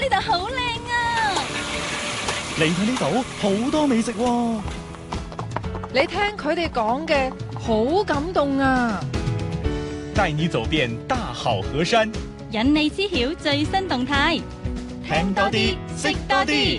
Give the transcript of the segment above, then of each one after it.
呢度好靚啊！ 嚟睇呢度好多美食喎。 你聽佢哋講嘅好感動啊！ 帶你走遍大好河山， 引你知曉最新動態， 聽多啲，識多啲。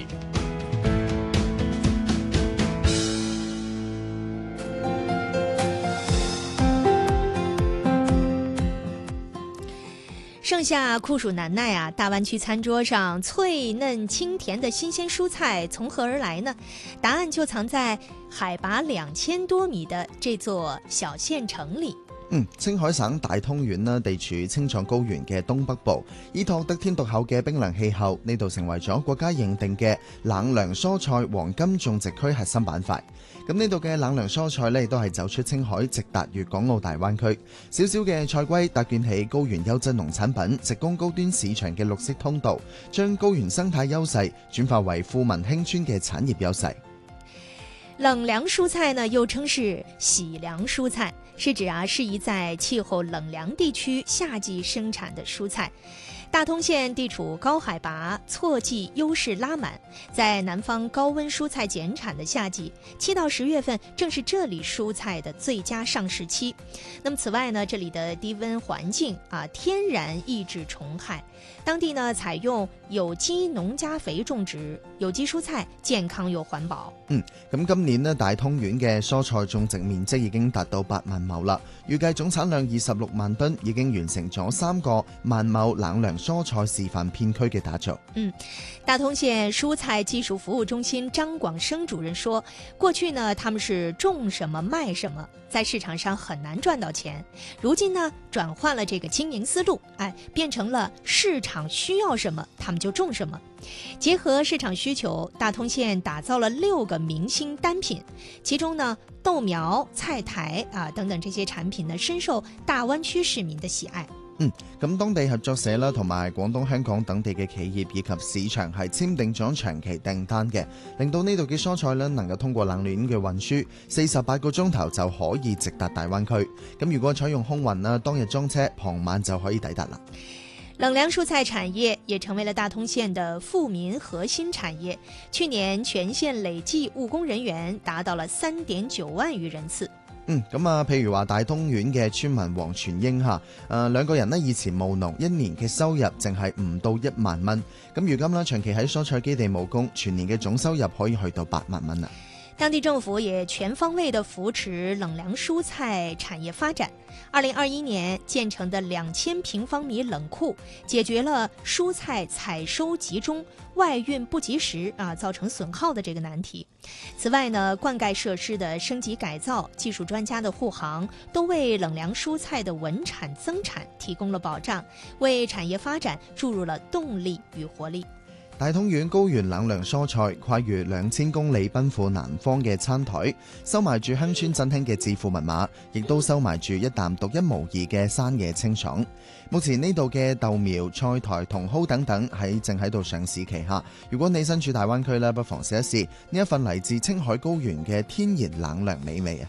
盛夏酷暑难耐啊，大湾区餐桌上脆嫩清甜的新鲜蔬菜从何而来呢？答案就藏在海拔2000多米的這座小縣城裏。 青海省大通縣啦，地處青藏高原嘅東北部，依託得天獨厚嘅冰涼氣候，呢度成為咗國家認定嘅冷涼蔬菜黃金種植區核心板塊。咁呢度嘅冷涼蔬菜呢，亦都係走出青海，直達粵港澳大灣區。小小嘅菜龜搭建起高原優質農產品直供高端市場嘅綠色通道，將高原生態優勢轉化為富民興村嘅產業優勢。 冷涼蔬菜呢，又稱是喜涼蔬菜，是指適宜在氣候冷涼地區夏季生產的蔬菜。大通縣地處高海拔，錯季優勢拉滿，在南方高溫蔬菜減產的夏季，7到10月份正是這裡蔬菜的最佳上市期。那麼此外呢，這裡的低溫環境天然抑制蟲害，當地呢採用有機農家肥種植，有機蔬菜健康又環保。 咁今年呢，大通縣嘅蔬菜種植面積已經達到8萬畝啦，預計總產量26萬噸，已經完成咗3個萬畝冷涼蔬菜示範片區嘅打造。 大通縣蔬菜技術服務中心張廣生主任說，過去呢他們是種什麼賣什麼，在市場上很難賺到錢，如今呢轉換了這個經營思路，變成了市場需要什麼他們就種什麼。結合市場需求，大通縣打造了6個明星單品，其中呢豆苗、菜苔等等這些產品呢深受大灣區市民的喜愛。 咁當地合作社啦，同埋廣東、香港等地嘅企業以及市場係簽訂咗長期訂單嘅，令到呢度嘅蔬菜呢能夠通過冷鏈嘅運輸，48個鐘頭就可以直達大灣區。咁如果採用空運啦，當日裝車，傍晚就可以抵達啦。 冷涼蔬菜產業也成為了大通縣的富民核心產業，去年全縣累計務工人員達到了3.9萬餘人次。 譬如話大通縣嘅村民黃全英兩個人呢以前務農，一年嘅收入淨係唔到1萬蚊，咁如今呢長期喺蔬菜基地務工，全年嘅總收入可以去到8萬蚊啦。 當地政府也全方位地扶持冷涼蔬菜產業發展。2021年建成的2000平方米冷庫，解決了蔬菜採收集中、外運不及時造成損耗的這個難題。此外呢，灌溉設施的升級改造、技術專家的護航，都為冷涼蔬菜的穩產增產提供了保障，為產業發展注入了動力與活力。 大通縣高原冷涼蔬菜跨越2000公里奔赴南方嘅餐台，收埋住鄉村振興嘅致富密碼，亦都收埋住一啖獨一無二嘅山野清爽。目前呢度嘅豆苗、菜苔、茼蒿等等正喺度上市期下，如果你身處大灣區呢，不妨試一試呢一份嚟自青海高原嘅天然冷涼美味啊！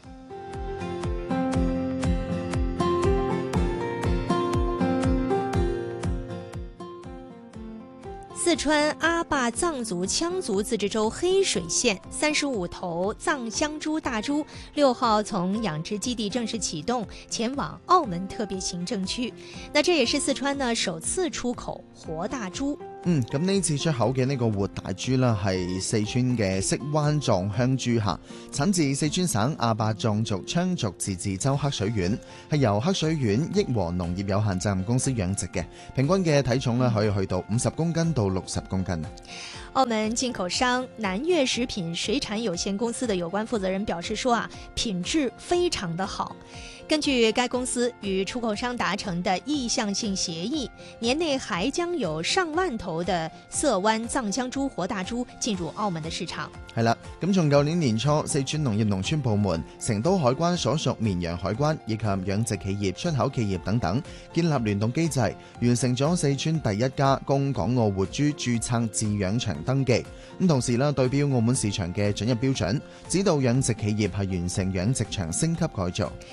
四川阿坝藏族羌族自治州黑水縣35頭藏香豬大豬6號從養殖基地正式啟動，前往澳門特別行政區。那這也是四川呢首次出口活大豬。 咁呢次出口嘅呢個活大豬啦，係四川嘅色灣藏香豬產自四川省阿壩藏族羌族自治州黑水縣，係由黑水縣益和農業有限責任公司養殖嘅，平均嘅體重可以去到50公斤到60公斤。 澳門進口商南粵食品水產有限公司的有關負責人表示說品質非常的好。根據該公司與出口商達成的意向性協議，年內還將有上萬頭的色灣藏香豬活大豬進入澳門的市場。 係啦，咁從舊年年初，四川農業農村部門、成都海關所屬綿陽海關以及養殖企業、出口企業等等，建立聯動機制，完成咗四川第一家供港澳活豬註冊飼養場登記。咁同時對標澳門市場嘅准入標準，指導養殖企業係完成養殖場升級改造。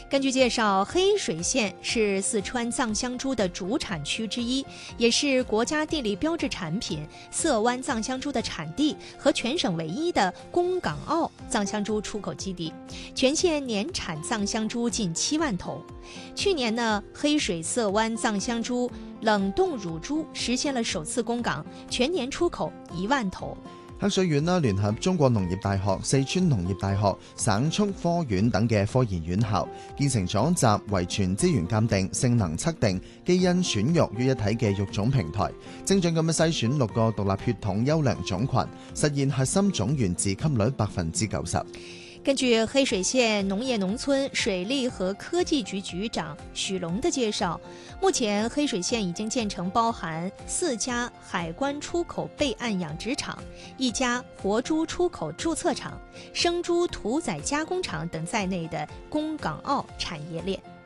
根据介绍，黑水县是四川藏香猪的主产区之一，也是国家地理标志产品色湾藏香猪的产地和全省唯一的宫港澳藏香猪出口基地。全县年产藏香猪近7万头。去年呢，黑水色湾藏香猪冷冻乳猪实现了首次供港，全年出口1万头。 黑水縣聯合中國農業大學、四川農業大學、省畜科院等嘅科研院校，建成咗集遺傳資源鑑定、性能測定、基因選育於一體嘅育種平台，精準咁樣篩選6個獨立血統優良種群，實現核心種源自給率90%。 根據黑水縣農業農村水利和科技局局長許龍的介紹，目前黑水縣已經建成包含4家海關出口備案養殖場、1家活豬出口註冊場、生豬屠宰加工廠等在內的宮港澳產業鏈。